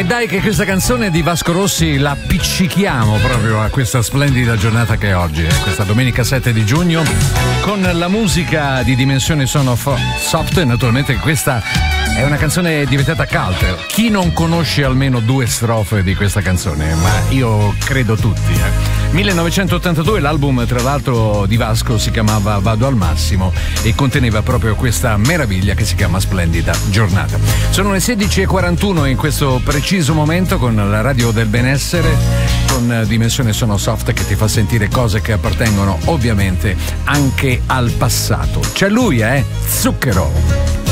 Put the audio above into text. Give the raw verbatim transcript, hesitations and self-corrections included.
E dai che questa canzone di Vasco Rossi la appiccichiamo proprio a questa splendida giornata che è oggi, eh? Questa domenica sette di giugno, con la musica di Dimensione Sono Soft. E naturalmente questa è una canzone diventata cult. Chi non conosce almeno due strofe di questa canzone? Ma io credo tutti, eh. millenovecentottantadue, l'album tra l'altro di Vasco si chiamava Vado al massimo e conteneva proprio questa meraviglia che si chiama Splendida Giornata. Sono le sedici e quarantuno in questo preciso momento con la radio del benessere, con Dimensione Sono Soft che ti fa sentire cose che appartengono ovviamente anche al passato. C'è lui, eh? Zucchero.